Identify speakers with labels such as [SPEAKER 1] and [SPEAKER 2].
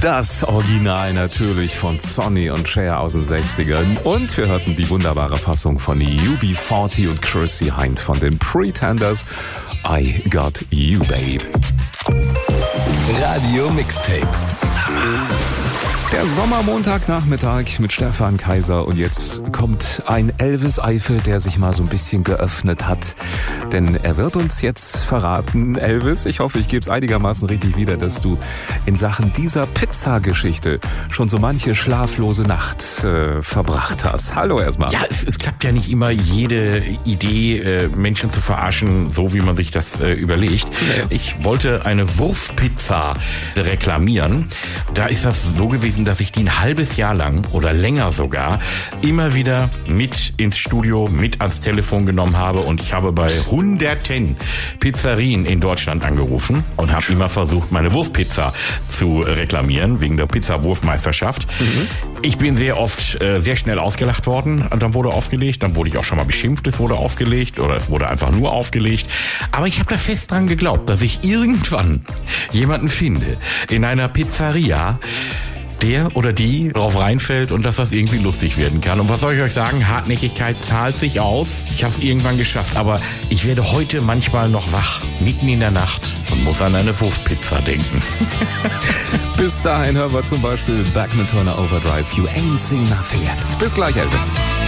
[SPEAKER 1] Das Original natürlich von Sonny und Cher aus den 60ern. Und wir hörten die wunderbare Fassung von UB40 und Chrissy Hynde von den Pretenders. I Got You, Babe.
[SPEAKER 2] Radio Mixtape.
[SPEAKER 1] Der Sommermontagnachmittag mit Stefan Kaiser und jetzt kommt ein Elvis-Eifel, der sich mal so ein bisschen geöffnet hat. Denn er wird uns jetzt verraten, Elvis, ich hoffe, ich gebe es einigermaßen richtig wieder, dass du in Sachen dieser Pizza-Geschichte schon so manche schlaflose Nacht verbracht hast. Hallo erstmal.
[SPEAKER 3] Ja, es klappt ja nicht immer jede Idee, Menschen zu verarschen, so wie man sich das überlegt. Ich wollte eine Wurfpizza reklamieren. Da ist das so gewesen, dass ich die ein halbes Jahr lang oder länger sogar immer wieder mit ins Studio, mit ans Telefon genommen habe und ich habe bei hunderten Pizzerien in Deutschland angerufen und habe immer versucht, meine Wurfpizza zu reklamieren, wegen der Pizza-Wurfmeisterschaft. Ich bin sehr oft sehr schnell ausgelacht worden und dann wurde aufgelegt, dann wurde ich auch schon mal beschimpft, es wurde aufgelegt oder es wurde einfach nur aufgelegt. Aber ich habe da fest dran geglaubt, dass ich irgendwann jemanden finde in einer Pizzeria, der oder die drauf reinfällt und dass das irgendwie lustig werden kann. Und was soll ich euch sagen? Hartnäckigkeit zahlt sich aus. Ich habe es irgendwann geschafft, aber ich werde heute manchmal noch wach, mitten in der Nacht und muss an eine Wurfpizza denken.
[SPEAKER 1] Bis dahin hören wir zum Beispiel Bachman Turner Overdrive, You Ain't Seen Nothing Yet. Bis gleich, Elvis.